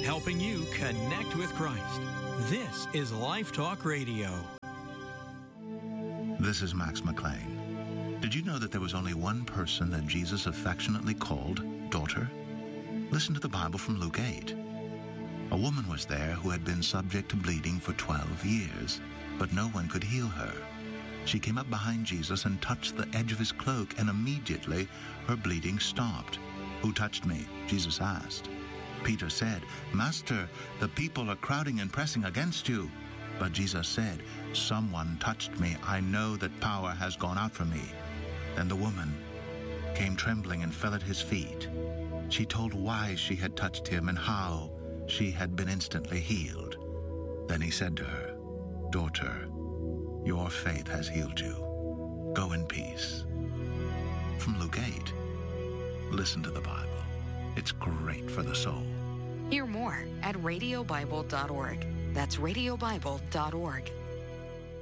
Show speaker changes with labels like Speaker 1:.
Speaker 1: helping you connect with Christ. This is Life Talk Radio.
Speaker 2: This is Max McLean. Did you know that there was only one person that Jesus affectionately called daughter? Listen to the Bible from Luke 8. A woman was there who had been subject to bleeding for 12 years, but no one could heal her. She came up behind Jesus and touched the edge of his cloak, and immediately her bleeding stopped. "Who touched me?" Jesus asked. Peter said, "Master, the people are crowding and pressing against you." But Jesus said, "Someone touched me. I know that power has gone out from me." Then the woman came trembling and fell at his feet. She told why she had touched him and how she had been instantly healed. Then he said to her, "Daughter, your faith has healed you. Go in peace." From Luke 8. Listen to the Bible. It's great for the soul.
Speaker 3: Hear more at radiobible.org. That's radiobible.org.